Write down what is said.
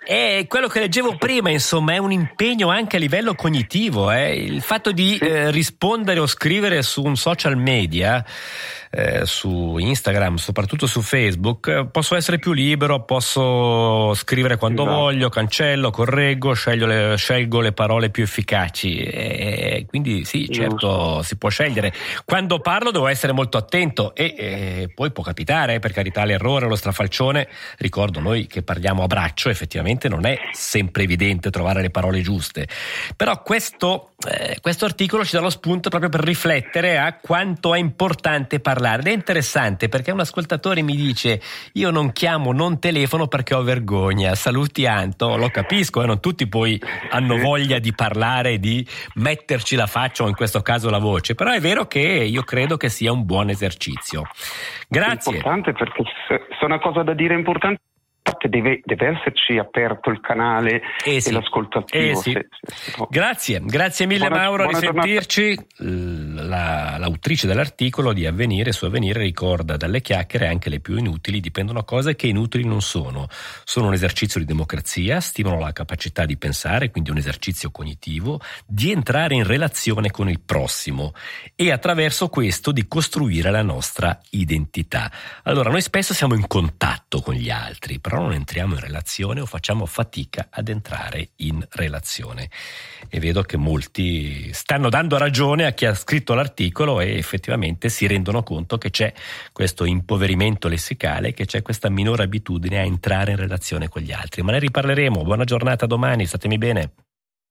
È quello che leggevo prima, insomma, è un impegno anche a livello cognitivo. Il fatto di rispondere o scrivere su un social media, su Instagram, soprattutto su Facebook, posso essere più libero, posso scrivere quando voglio, cancello, correggo, scelgo le parole più efficaci. Quindi sì, certo, si può scegliere. Quando parlo devo essere molto attento e poi può capitare, per carità, l'errore, lo strafalcione. Ricordo, noi che parliamo a braccio, effettivamente non è sempre evidente trovare le parole giuste, però questo articolo ci dà lo spunto proprio per riflettere a quanto è importante parlare. Ed è interessante perché un ascoltatore mi dice: io non chiamo, non telefono perché ho vergogna. Saluti Anto, lo capisco, non tutti poi hanno voglia di parlare, di metterci la faccia o in questo caso la voce, però è vero che io credo che sia un buon esercizio. Grazie. È importante, perché se una cosa da dire importante, deve esserci aperto il canale e l'ascolto attivo. Grazie mille Mauro, a risentirci. L'autrice dell'articolo di Avvenire su Avvenire ricorda: dalle chiacchiere anche le più inutili dipendono cose che inutili non sono un esercizio di democrazia, stimolano la capacità di pensare, quindi un esercizio cognitivo, di entrare in relazione con il prossimo e attraverso questo di costruire la nostra identità. Allora, noi spesso siamo in contatto con gli altri, però non entriamo in relazione o facciamo fatica ad entrare in relazione, e vedo che molti stanno dando ragione a chi ha scritto l'articolo e effettivamente si rendono conto che c'è questo impoverimento lessicale, che c'è questa minore abitudine a entrare in relazione con gli altri. Ma ne riparleremo. Buona giornata, domani, statemi bene.